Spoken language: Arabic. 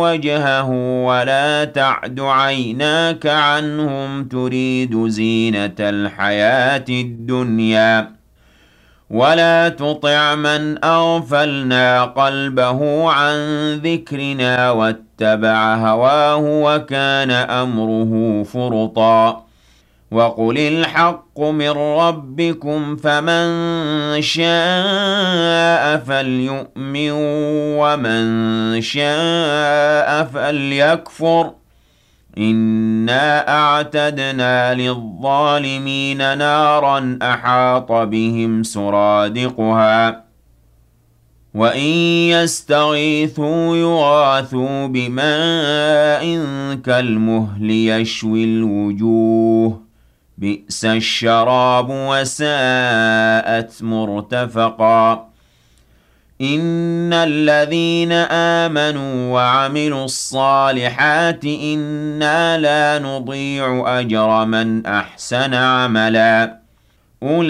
وجهه ولا تعد عيناك عنهم تريد زينة الحياة الدنيا ولا تطع من أغفلنا قلبه عن ذكرنا واتبع هواه وكان أمره فرطا وقل الحق من ربكم فمن شاء فليؤمن ومن شاء فليكفر إنا أعتدنا للظالمين نارا أحاط بهم سرادقها وإن يستغيثوا يغاثوا بماء كالمهل يشوي الوجوه بئس الشراب وساءت مرتفقا إن الذين آمنوا وعملوا الصالحات إنا لا نضيع أجر من أحسن عملا